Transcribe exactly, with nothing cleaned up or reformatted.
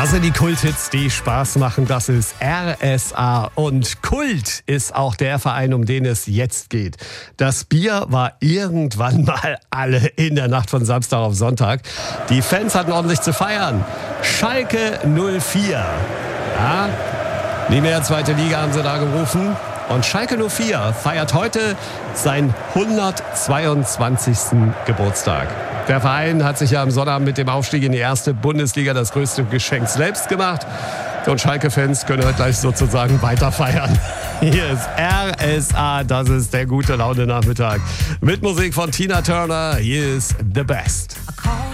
Das sind die Kulthits, die Spaß machen. Das ist R S A. Und Kult ist auch der Verein, um den es jetzt geht. Das Bier war irgendwann mal alle in der Nacht von Samstag auf Sonntag. Die Fans hatten ordentlich zu feiern. Schalke null vier. Ja, nie mehr zweite Liga haben sie da gerufen. Und Schalke null vier feiert heute seinen hundertzweiundzwanzigsten Geburtstag. Der Verein hat sich ja am Sonnabend mit dem Aufstieg in die erste Bundesliga das größte Geschenk selbst gemacht. Und Schalke-Fans können heute gleich sozusagen weiter feiern. Hier ist R S A, das ist der gute Laune-Nachmittag. Mit Musik von Tina Turner, hier ist The Best.